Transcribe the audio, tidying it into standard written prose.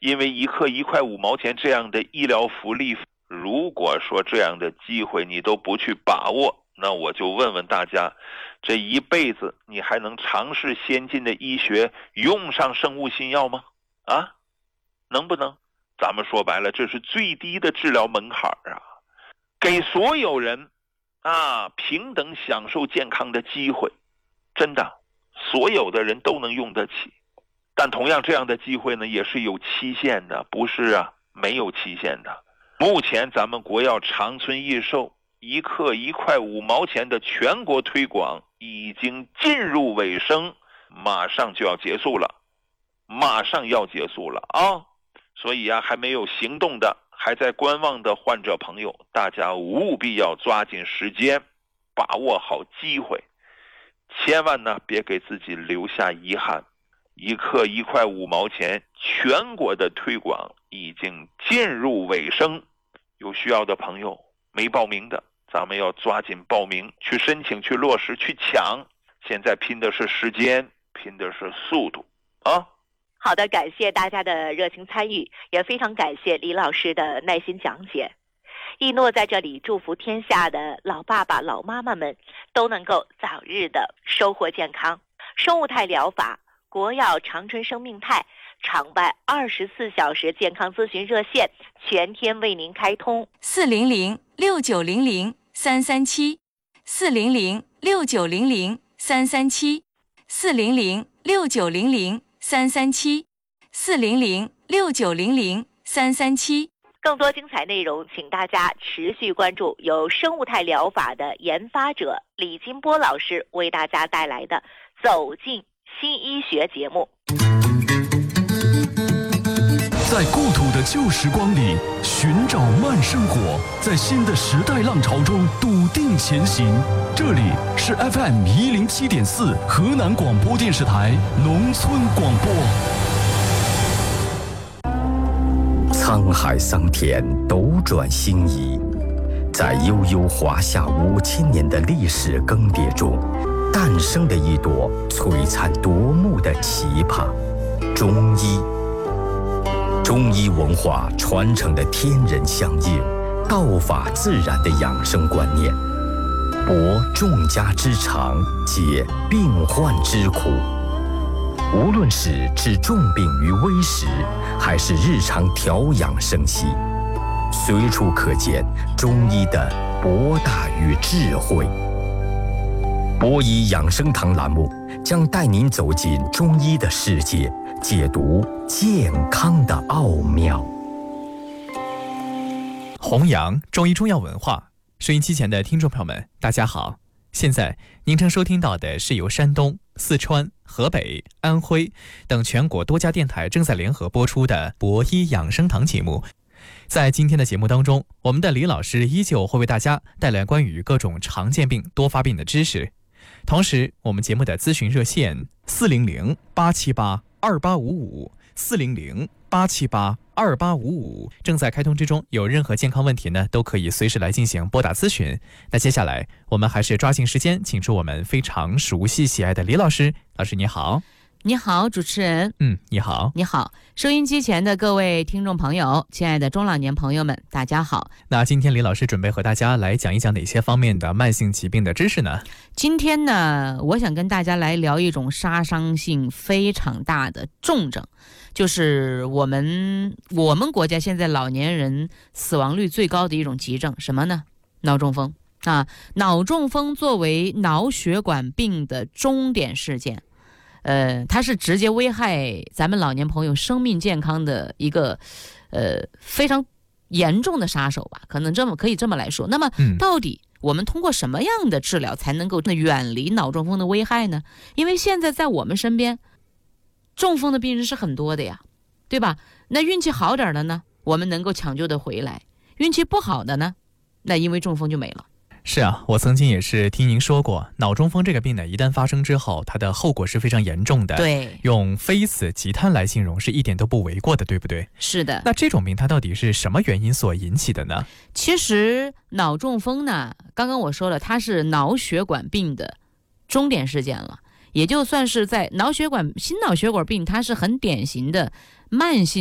因为一克1块5毛钱这样的医疗福利，如果说这样的机会你都不去把握，那我就问问大家，这一辈子你还能尝试先进的医学，用上生物新药吗？啊，能不能？咱们说白了，这是最低的治疗门槛啊，给所有人平等享受健康的机会，真的，所有的人都能用得起。但同样这样的机会呢，也是有期限的，不是没有期限的。目前咱们国药长春益寿一克1块5毛钱的全国推广已经进入尾声，马上就要结束了，所以还没有行动的，还在观望的患者朋友，大家务必要抓紧时间，把握好机会，千万别给自己留下遗憾。一克1块5毛钱全国的推广已经进入尾声，有需要的朋友没报名的，咱们要抓紧报名，去申请，去落实，去抢。现在拼的是时间，拼的是速度啊！ 好的，感谢大家的热情参与，也非常感谢李老师的耐心讲解。一诺在这里祝福天下的老爸爸老妈妈们都能够早日的收获健康。生物态疗法国药长春生命态场外24小时健康咨询热线全天为您开通 400-6900-337 400-6900-337 400-6900-337 400-6900-337。 更多精彩内容，请大家持续关注由生物态疗法的研发者李金波老师为大家带来的《走进新医学》节目。 在故土的旧时光里寻找慢生活，在新的时代浪潮中笃定前行。这里是 FM107.4 河南广播电视台农村广播。 沧海桑田，斗转星移，在悠悠华夏5000年的历史更迭中，诞生的一朵璀璨夺目的奇葩——中医。中医文化传承的天人相应、道法自然的养生观念，博众家之长，解病患之苦。无论是治重病于微时，还是日常调养生息，随处可见中医的博大与智慧。博医养生堂栏目将带您走进中医的世界，解读健康的奥妙。 弘扬中医中药文化，收音机前的听众朋友们，大家好。现在您正收听到的是由山东、四川、河北、安徽等全国多家电台正在联合播出的博医养生堂节目。在今天的节目当中，我们的李老师依旧会为大家带来关于各种常见病、多发病的知识。同时，我们节目的咨询热线400-878-2855 400-878-2855正在开通之中，有任何健康问题呢，都可以随时来进行拨打咨询。那接下来我们还是抓紧时间，请出我们非常熟悉喜爱的李老师。老师你好。 你好，主持人。 你好。 你好，收音机前的各位听众朋友，亲爱的中老年朋友们，大家好。 那今天李老师准备和大家来讲一讲哪些方面的慢性疾病的知识呢？ 今天呢，我想跟大家来聊一种杀伤性非常大的重症，就是我们国家现在老年人死亡率最高的一种急症，什么呢？脑中风啊！脑中风作为脑血管病的终点事件，它是直接危害咱们老年朋友生命健康的一个非常严重的杀手吧，可以这么来说。那么到底我们通过什么样的治疗才能够远离脑中风的危害呢？因为现在在我们身边中风的病人是很多的呀，对吧？那运气好点的呢，我们能够抢救的回来；运气不好的呢，那因为中风就没了。 是啊，我曾经也是听您说过，脑中风这个病呢，一旦发生之后，它的后果是非常严重的。 对， 用非死即瘫来形容是一点都不为过的，对不对？ 是的。 那这种病它到底是什么原因所引起的呢？ 其实脑中风呢，刚刚我说了，它是脑血管病的终点事件了，也就算是在心脑血管病，它是很典型的慢性